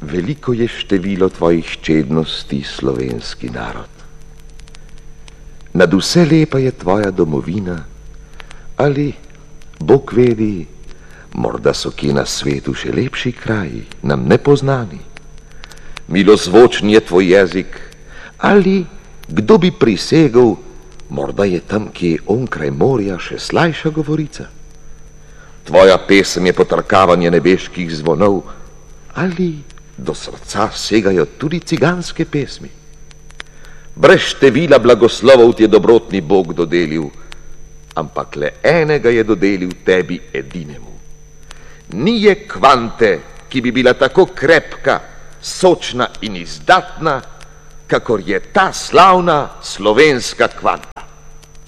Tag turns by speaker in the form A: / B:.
A: Veliko je število tvojih čednosti, slovenski narod. Nad vse lepa je tvoja domovina, ali, Bog vedi, morda so kje na svetu še lepši kraji, nam nepoznani. Milozvočen je tvoj jezik, ali, kdo bi prisegel, morda je tam kje onkraj morja še slajša govorica. Tvoja pesem je potrkavanje nebeških zvonov, ali do srca segajo tudi ciganske pesmi. Brez števila blagoslovov ti je dobrotni Bog dodelil, ampak le enega je dodelil tebi edinemu. Ni je kvante, ki bi bila tako krepka, sočna in izdatna, kakor je ta slavna slovenska kvanta.